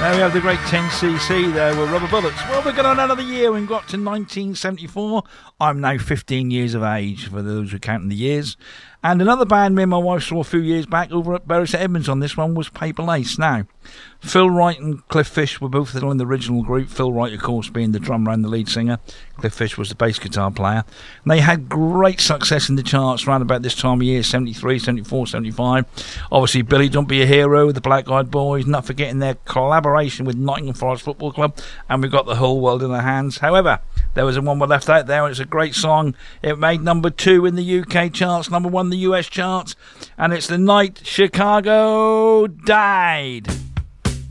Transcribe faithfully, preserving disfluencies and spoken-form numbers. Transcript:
There we have the great ten C C there with Rubber Bullets. Well, we're going on another year. We've got to nineteen seventy-four. I'm now fifteen years of age, for those who are counting the years. And another band me and my wife saw a few years back over at Bury St Edmunds on this one was Paper Lace. Now, Phil Wright and Cliff Fish were both still in the original group. Phil Wright, of course, being the drummer and the lead singer. Cliff Fish was the bass guitar player. And they had great success in the charts around about this time of year, seventy-three, seventy-four, seventy-five. Obviously, Billy Don't Be a Hero, the Black Eyed Boys, not forgetting their collaboration with Nottingham Forest Football Club. And we've got the whole world in their hands. However, there was a one we left out there, and it's a great song. It made number two in the U K charts, number one in the U S charts, and it's The Night Chicago Died.